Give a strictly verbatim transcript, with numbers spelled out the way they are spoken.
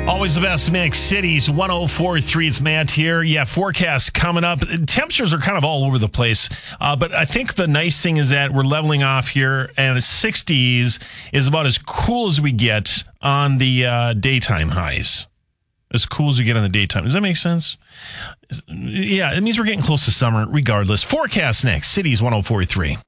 Always the best mix. Cities one oh four point three. It's Matt here. Yeah, forecast coming up. Temperatures are kind of all over the place. Uh, but I think the nice thing is that we're leveling off here, and sixties is about as cool as we get on the uh, daytime highs. As cool as we get on the daytime. Does that make sense? Yeah, it means we're getting close to summer regardless. Forecast next. Cities one oh four point three.